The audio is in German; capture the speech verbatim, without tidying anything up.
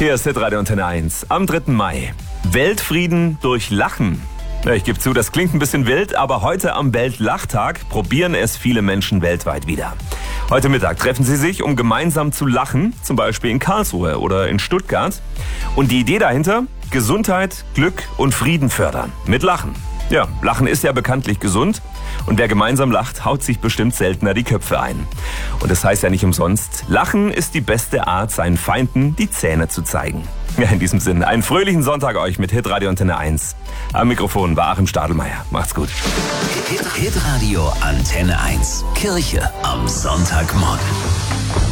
Hier ist Hitradio Antenne eins am dritten Mai. Weltfrieden durch Lachen. Ja, ich gebe zu, das klingt ein bisschen wild, aber heute am Weltlachtag probieren es viele Menschen weltweit wieder. Heute Mittag treffen sie sich, um gemeinsam zu lachen, zum Beispiel in Karlsruhe oder in Stuttgart. Und die Idee dahinter? Gesundheit, Glück und Frieden fördern. Mit Lachen. Ja, Lachen ist ja bekanntlich gesund. Und wer gemeinsam lacht, haut sich bestimmt seltener die Köpfe ein. Und das heißt ja nicht umsonst, Lachen ist die beste Art, seinen Feinden die Zähne zu zeigen. Ja, in diesem Sinne, einen fröhlichen Sonntag euch mit Hitradio Antenne eins. Am Mikrofon war Achim Stadelmeier. Macht's gut. Hitradio Antenne eins. Kirche am Sonntagmorgen.